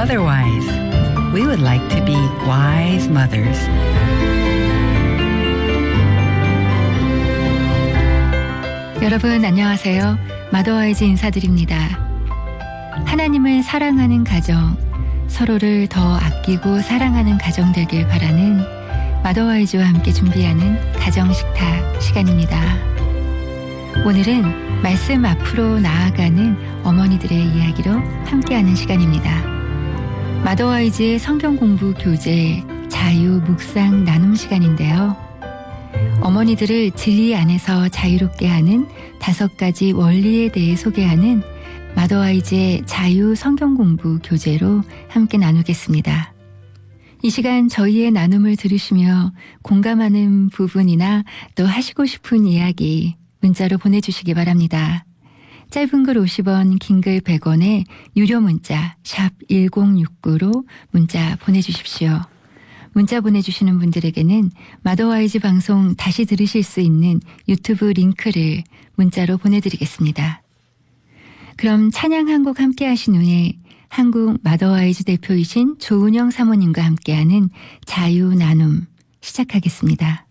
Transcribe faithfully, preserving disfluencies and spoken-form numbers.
otherwise. We would like to be wise mothers. 여러분 안녕하세요. 마더와이즈 인사드립니다. 하나님을 사랑하는 가정, 서로를 더 아끼고 사랑하는 가정 되길 바라는 마더와이즈와 함께 준비하는 가정식탁 시간입니다. 오늘은 말씀 앞으로 나아가는 어머니들의 이야기로 함께하는 시간입니다. 마더와이즈의 성경 공부 교재 자유 묵상 나눔 시간인데요. 어머니들을 진리 안에서 자유롭게 하는 다섯 가지 원리에 대해 소개하는 마더와이즈의 자유 성경 공부 교재로 함께 나누겠습니다. 이 시간 저희의 나눔을 들으시며 공감하는 부분이나 또 하시고 싶은 이야기 문자로 보내주시기 바랍니다. 짧은 글 오십 원, 긴 글 백 원에 유료 문자 샵 일공육구로 문자 보내주십시오. 문자 보내주시는 분들에게는 마더와이즈 방송 다시 들으실 수 있는 유튜브 링크를 문자로 보내드리겠습니다. 그럼 찬양 한 곡 함께 하신 후에 한국 마더와이즈 대표이신 조은영 사모님과 함께하는 자유 나눔 시작하겠습니다.